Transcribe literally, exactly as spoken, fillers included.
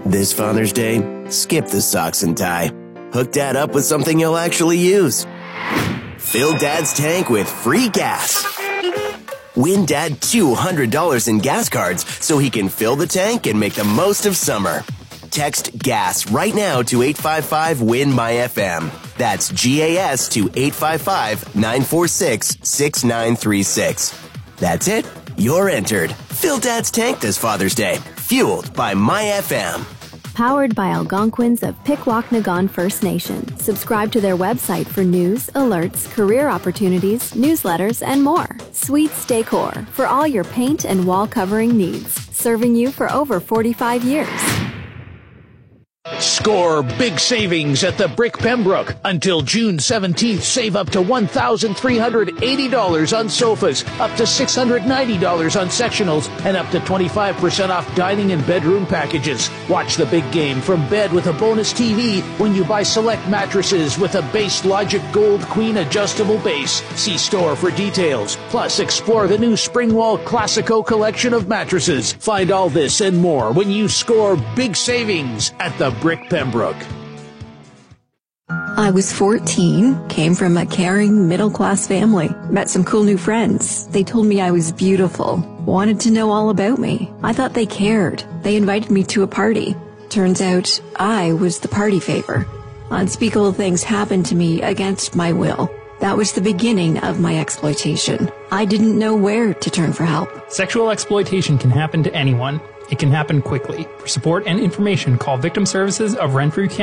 This Father's Day, skip the socks and tie. Hook Dad up with something you'll actually use. Fill Dad's tank with free gas. Win Dad two hundred dollars in gas cards so he can fill the tank and make the most of summer. Text GAS right now to eight five five, W I N, M Y F M. That's G A S to eight five five, nine four six, six nine three six. That's it. You're entered. Fill Dad's tank this Father's Day. Fueled by My F M. Powered by Algonquins of Pikwaknagan First Nation. Subscribe to their website for news, alerts, career opportunities, newsletters, and more. Sweets Decor for all your paint and wall covering needs. Serving you for over forty-five years. Score big savings at the Brick Pembroke. Until June seventeenth, save up to one thousand three hundred eighty dollars on sofas, up to six hundred ninety dollars on sectionals, and up to twenty-five percent off dining and bedroom packages. Watch the big game from bed with a bonus T V when you buy select mattresses with a Base Logic Gold Queen adjustable base. See store for details. Plus, explore the new Springwall Classico collection of mattresses. Find all this and more when you score big savings at the Brick Pembroke. I was fourteen, came from a caring middle-class family, met some cool new friends. They told me I was beautiful, wanted to know all about me. I thought they cared. They invited me to a party. Turns out I was the party favor. Unspeakable things happened to me against my will. That was the beginning of my exploitation. I didn't know where to turn for help. Sexual exploitation can happen to anyone. It can happen quickly. For support and information, call Victim Services of Renfrew County